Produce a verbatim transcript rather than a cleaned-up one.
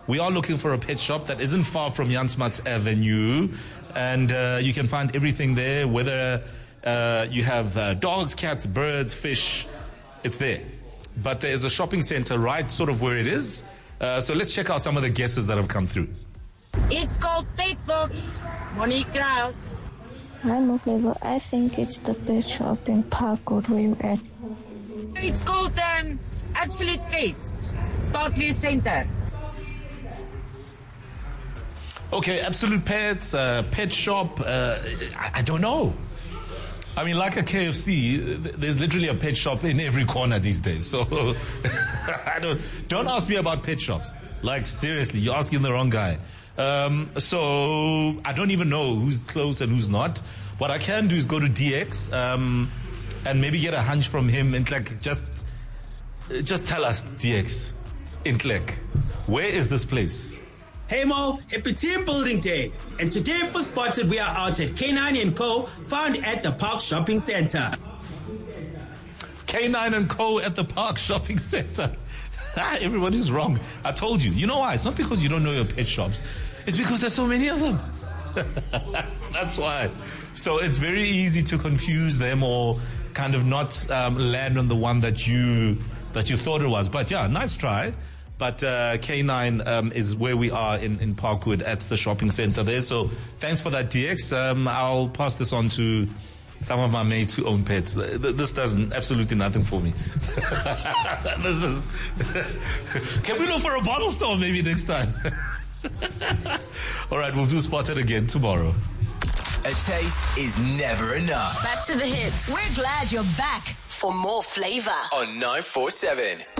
we are looking for a pet shop that isn't far from Jan Smuts Avenue. And uh, you can find everything there, whether uh, you have uh, dogs, cats, birds, fish, it's there. But there is a shopping center right sort of where it is. Uh, so let's check out some of the guesses that have come through. It's called Pet Box. Monique Kraus. Hi, Moflevo. I think it's the pet shop in Parkwood where you at. It's called um, Absolute Pets, Parkview Center. Okay, Absolute Pets, uh, pet shop, uh, I, I don't know. I mean, like a K F C, there's literally a pet shop in every corner these days. So I don't don't ask me about pet shops. Like, seriously, you're asking the wrong guy. Um, so I don't even know who's close and who's not. What I can do is go to D X um, and maybe get a hunch from him and like just just tell us, D X, in Klek, where is this place? Hey Mo, happy team building day. And today for Spotted, we are out at K nine and Co, found at the Park Shopping Center. K nine and Co at the Park Shopping Center. Everybody's wrong. I told you. You know why? It's not because you don't know your pet shops. It's because there's so many of them. That's why. So it's very easy to confuse them or kind of not um, land on the one that you that you thought it was. But yeah, nice try. But uh, K nine um, is where we are in, in Parkwood at the shopping center there. So thanks for that, D X. Um, I'll pass this on to some of my mates who own pets. This does absolutely nothing for me. This is. Can we look for a bottle store maybe next time? All right, we'll do Spotted again tomorrow. A taste is never enough. Back to the hits. We're glad you're back for more flavor On nine four seven.